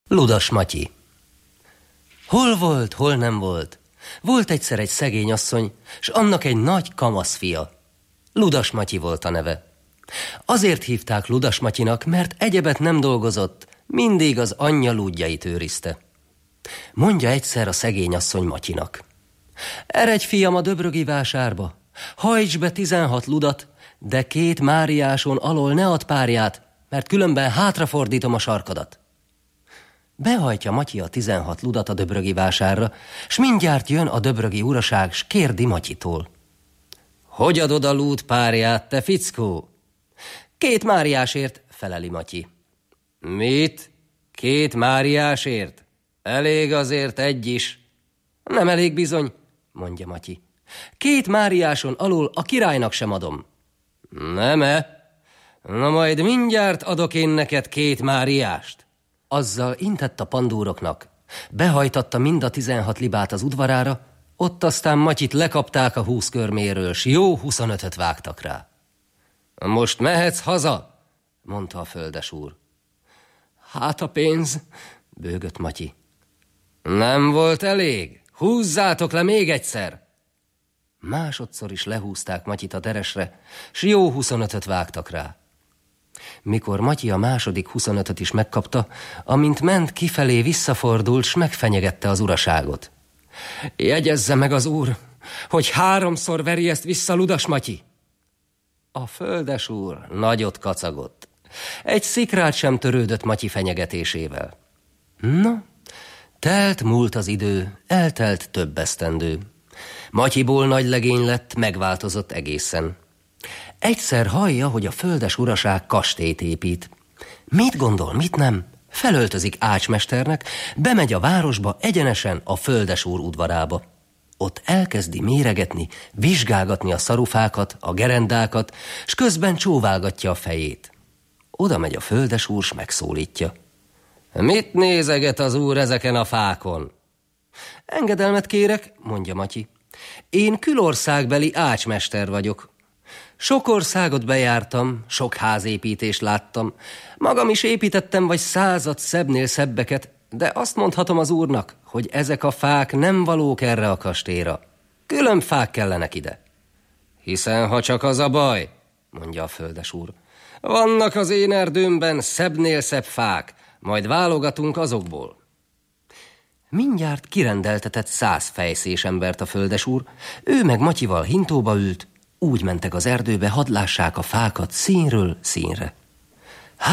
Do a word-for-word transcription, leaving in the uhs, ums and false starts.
Ludas Matyi. Hol volt, hol nem volt. Volt egyszer egy szegény asszony, s annak egy nagy kamasz fia. Ludas Matyi volt a neve. Azért hívták Ludas Matyinak, mert egyebet nem dolgozott, mindig az anyja lúdjait őrizte. Mondja egyszer a szegény asszony Matyinak: eredj, fiam, a döbrögi vásárba, hajts be tizenhat ludat, de két Máriáson alól ne add párját, mert különben hátrafordítom a sarkadat. Behajtja Matyi a tizenhat ludat a döbrögi vásárra, s mindjárt jön a döbrögi uraság, s kérdi Matyitól: hogy adod a lúd párját, te fickó? Két Máriásért, feleli Matyi. Mit? Két Máriásért? Elég azért egy is. Nem elég bizony, mondja Matyi. Két Máriáson alul a királynak sem adom. Nem-e? Na majd mindjárt adok én neked két Máriást. Azzal intett a pandúroknak, behajtatta mind a tizenhat libát az udvarára, ott aztán Matyit lekapták a húsz körméről, s jó huszonötöt vágtak rá. Most mehetsz haza, mondta a földesúr. Hát a pénz, bőgött Matyi. Nem volt elég? Húzzátok le még egyszer! Másodszor is lehúzták Matyit a teresre, s jó huszonötöt vágtak rá. Mikor Matyi a második huszonötöt is megkapta, amint ment kifelé, visszafordult, s megfenyegette az uraságot. Jegyezze meg az úr, hogy háromszor veri ezt vissza Ludas Matyi. A földesúr nagyot kacagott. Egy szikrát sem törődött Matyi fenyegetésével. Na, telt múlt az idő, eltelt több esztendő. Matyiból nagy legény lett, megváltozott egészen. Egyszer hallja, hogy a földes uraság kastélyt épít. Mit gondol, mit nem? Felöltözik ácsmesternek, bemegy a városba, egyenesen a földesúr udvarába. Ott elkezdi méregetni, vizsgálgatni a szarufákat, a gerendákat, s közben csóválgatja a fejét. Oda megy a földesúr, s megszólítja. Mit nézeget az úr ezeken a fákon? Engedelmet kérek, mondja Matyi. Én külországbeli ácsmester vagyok. Sok országot bejártam, sok házépítést láttam. Magam is építettem vagy század szebbnél szebbeket, de azt mondhatom az úrnak, hogy ezek a fák nem valók erre a kastélyra. Külön fák kellenek ide. Hiszen ha csak az a baj, mondja a földesúr, vannak az én erdőmben szebbnél szebb fák, majd válogatunk azokból. Mindjárt kirendeltetett száz fejszés embert a földesúr, ő meg Matyival hintóba ült, úgy mentek az erdőbe, hadd lássák a fákat színről színre.